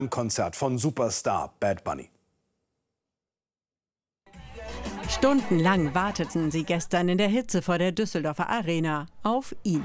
Konzert von Superstar Bad Bunny. Stundenlang warteten sie gestern in der Hitze vor der Düsseldorfer Arena auf ihn.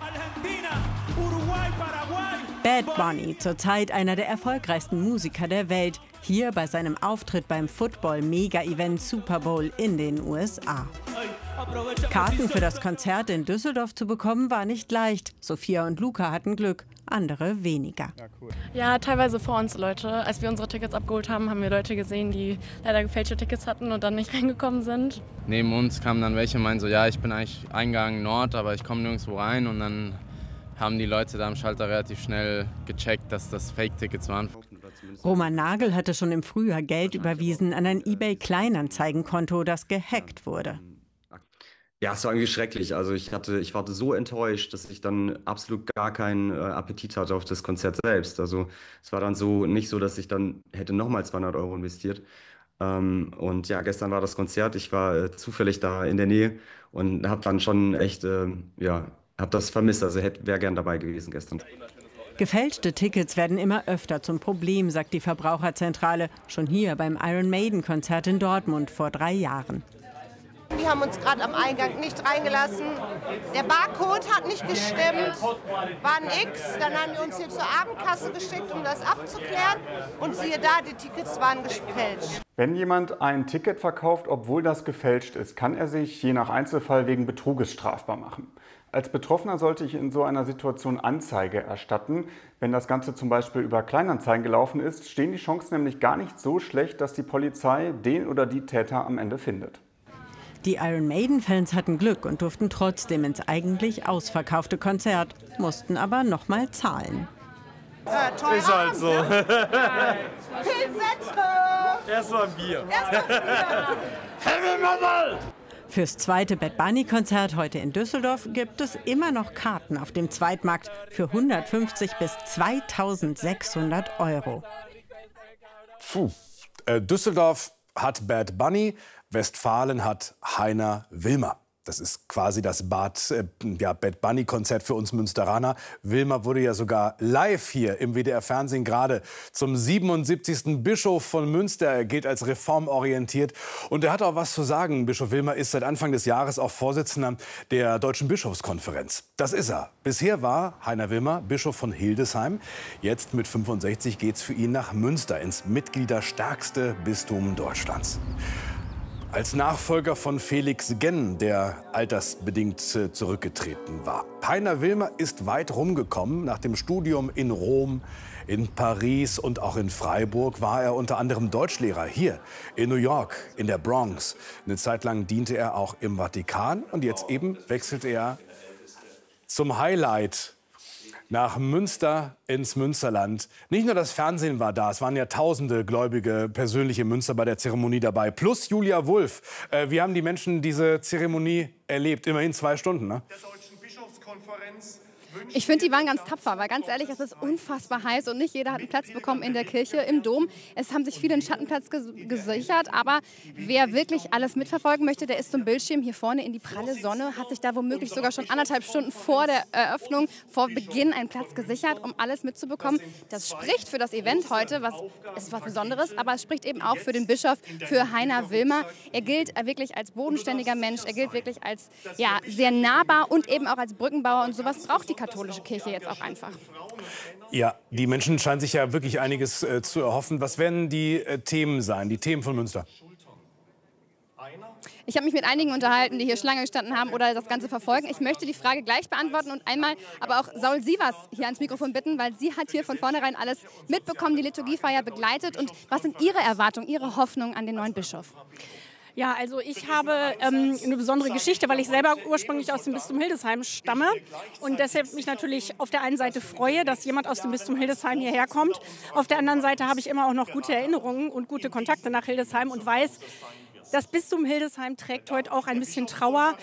Bad Bunny, zurzeit einer der erfolgreichsten Musiker der Welt, hier bei seinem Auftritt beim Football-Mega-Event Super Bowl in den USA. Karten für das Konzert in Düsseldorf zu bekommen, war nicht leicht. Sophia und Luca hatten Glück, andere weniger. Ja, teilweise vor uns Leute. Als wir unsere Tickets abgeholt haben, haben wir Leute gesehen, die leider gefälschte Tickets hatten und dann nicht reingekommen sind. Neben uns kamen dann welche und meinten so, ja, ich bin eigentlich Eingang Nord, aber ich komme nirgendwo rein. Und dann haben die Leute da am Schalter relativ schnell gecheckt, dass das Fake-Tickets waren. Roman Nagel hatte schon im Frühjahr Geld überwiesen an ein eBay-Kleinanzeigenkonto, das gehackt wurde. Ja, es war irgendwie schrecklich. Also ich war so enttäuscht, dass ich dann absolut gar keinen Appetit hatte auf das Konzert selbst. Also es war dann so nicht so, dass ich dann hätte nochmal 200 € investiert. Und ja, gestern war das Konzert. Ich war zufällig da in der Nähe und habe dann schon echt, ja, habe das vermisst. Also wäre gern dabei gewesen gestern. Gefälschte Tickets werden immer öfter zum Problem, sagt die Verbraucherzentrale. Schon hier beim Iron Maiden-Konzert in Dortmund vor 3 Jahren. Die haben uns gerade am Eingang nicht reingelassen. Der Barcode hat nicht gestimmt, war ein X. Dann haben wir uns hier zur Abendkasse geschickt, um das abzuklären. Und siehe da, die Tickets waren gefälscht. Wenn jemand ein Ticket verkauft, obwohl das gefälscht ist, kann er sich je nach Einzelfall wegen Betruges strafbar machen. Als Betroffener sollte ich in so einer Situation Anzeige erstatten. Wenn das Ganze zum Beispiel über Kleinanzeigen gelaufen ist, stehen die Chancen nämlich gar nicht so schlecht, dass die Polizei den oder die Täter am Ende findet. Die Iron Maiden-Fans hatten Glück und durften trotzdem ins eigentlich ausverkaufte Konzert, mussten aber noch mal zahlen. Ist halt so. Erstmal ein Bier. Fürs zweite Bad Bunny-Konzert heute in Düsseldorf gibt es immer noch Karten auf dem Zweitmarkt für 150 bis 2.600 €. Düsseldorf hat Bad Bunny, Westfalen hat Heiner Wilmer. Das ist quasi das Bad Bunny-Konzert für uns Münsteraner. Wilmer wurde ja sogar live hier im WDR-Fernsehen gerade zum 77. Bischof von Münster. Er gilt als reformorientiert. Und er hat auch was zu sagen. Bischof Wilmer ist seit Anfang des Jahres auch Vorsitzender der Deutschen Bischofskonferenz. Das ist er. Bisher war Heiner Wilmer Bischof von Hildesheim. Jetzt mit 65 geht's für ihn nach Münster, ins mitgliederstärkste Bistum Deutschlands. Als Nachfolger von Felix Genn, der altersbedingt zurückgetreten war. Heiner Wilmer ist weit rumgekommen. Nach dem Studium in Rom, in Paris und auch in Freiburg war er unter anderem Deutschlehrer hier in New York, in der Bronx. Eine Zeit lang diente er auch im Vatikan und jetzt eben wechselt er zum Highlight nach Münster ins Münsterland. Nicht nur das Fernsehen war da, es waren ja tausende Gläubige persönlich in Münster bei der Zeremonie dabei. Plus Julia Wulff. Wie haben die Menschen diese Zeremonie erlebt? Immerhin 2 Stunden, ne? Der Deutschen Bischofskonferenz. Ich finde, die waren ganz tapfer, weil ganz ehrlich, es ist unfassbar heiß und nicht jeder hat einen Platz bekommen in der Kirche, im Dom. Es haben sich viele einen Schattenplatz gesichert, aber wer wirklich alles mitverfolgen möchte, der ist zum Bildschirm hier vorne in die pralle Sonne, hat sich da womöglich sogar schon 1,5 Stunden vor der Eröffnung, vor Beginn einen Platz gesichert, um alles mitzubekommen. Das spricht für das Event heute, ist was Besonderes, aber es spricht eben auch für den Bischof, für Heiner Wilmer. Er gilt wirklich als bodenständiger Mensch, er gilt wirklich als sehr nahbar und eben auch als Brückenbauer und sowas braucht die katholische Kirche jetzt auch einfach. Ja, die Menschen scheinen sich ja wirklich einiges zu erhoffen. Was werden die Themen sein, die Themen von Münster? Ich habe mich mit einigen unterhalten, die hier Schlange gestanden haben oder das Ganze verfolgen. Ich möchte die Frage gleich beantworten und einmal aber auch Saul Sievers hier ans Mikrofon bitten, weil sie hat hier von vornherein alles mitbekommen, die Liturgiefeier begleitet. Und was sind Ihre Erwartungen, Ihre Hoffnungen an den neuen Bischof? Ja, also ich habe eine besondere Geschichte, weil ich selber ursprünglich aus dem Bistum Hildesheim stamme und deshalb mich natürlich auf der einen Seite freue, dass jemand aus dem Bistum Hildesheim hierher kommt. Auf der anderen Seite habe ich immer auch noch gute Erinnerungen und gute Kontakte nach Hildesheim und weiß, das Bistum Hildesheim trägt heute auch ein bisschen Trauer.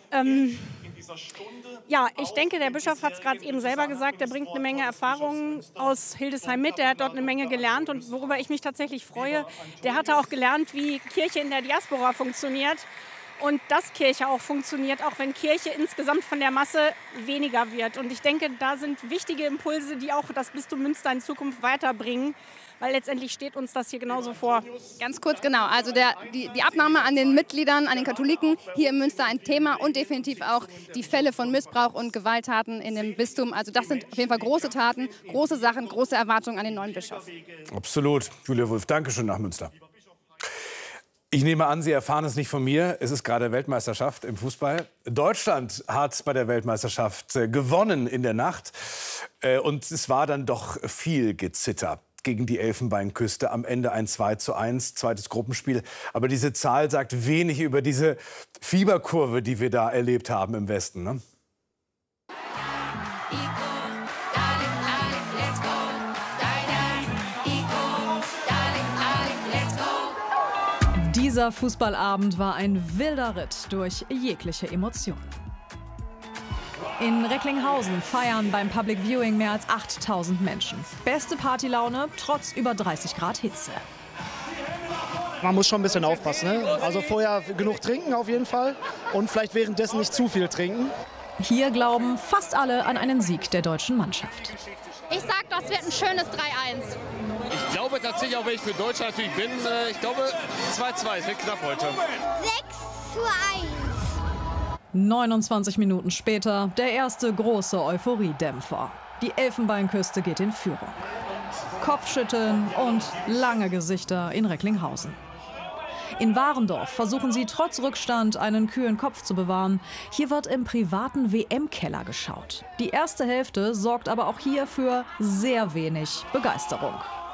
Ja, ich denke, der Bischof hat es gerade eben selber gesagt, der bringt eine Menge Erfahrungen aus Hildesheim mit, der hat dort eine Menge gelernt und worüber ich mich tatsächlich freue, der hatte auch gelernt, wie Kirche in der Diaspora funktioniert und dass Kirche auch funktioniert, auch wenn Kirche insgesamt von der Masse weniger wird. Und ich denke, da sind wichtige Impulse, die auch das Bistum Münster in Zukunft weiterbringen, weil letztendlich steht uns das hier genauso vor. Ganz kurz, genau. Also die Abnahme an den Mitgliedern, an den Katholiken hier in Münster ein Thema und definitiv auch die Fälle von Missbrauch und Gewalttaten in dem Bistum. Also das sind auf jeden Fall große Taten, große Sachen, große Erwartungen an den neuen Bischof. Absolut. Julia Wulff, danke schön nach Münster. Ich nehme an, Sie erfahren es nicht von mir. Es ist gerade Weltmeisterschaft im Fußball. Deutschland hat bei der Weltmeisterschaft gewonnen in der Nacht. Und es war dann doch viel Gezitter gegen die Elfenbeinküste. Am Ende ein 2:1, zweites Gruppenspiel. Aber diese Zahl sagt wenig über diese Fieberkurve, die wir da erlebt haben im Westen, ne? Dieser Fußballabend war ein wilder Ritt durch jegliche Emotionen. In Recklinghausen feiern beim Public Viewing mehr als 8000 Menschen. Beste Partylaune trotz über 30 Grad Hitze. Man muss schon ein bisschen aufpassen, ne? Also vorher genug trinken auf jeden Fall und vielleicht währenddessen nicht zu viel trinken. Hier glauben fast alle an einen Sieg der deutschen Mannschaft. Ich sag, das wird ein schönes 3:1. Ich glaube tatsächlich, auch wenn ich für Deutschland natürlich bin, ich glaube 2:2, es wird knapp heute. 6:1. 29 Minuten später der erste große Euphoriedämpfer. Die Elfenbeinküste geht in Führung. Kopfschütteln und lange Gesichter in Recklinghausen. In Warendorf versuchen sie trotz Rückstand einen kühlen Kopf zu bewahren. Hier wird im privaten WM-Keller geschaut. Die erste Hälfte sorgt aber auch hier für sehr wenig Begeisterung.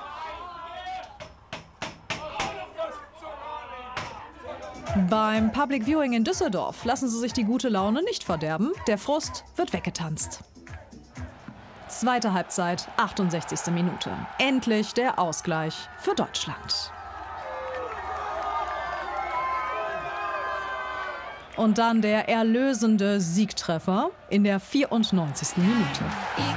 Beim Public Viewing in Düsseldorf lassen sie sich die gute Laune nicht verderben. Der Frust wird weggetanzt. Zweite Halbzeit, 68. Minute. Endlich der Ausgleich für Deutschland. Und dann der erlösende Siegtreffer in der 94. Minute.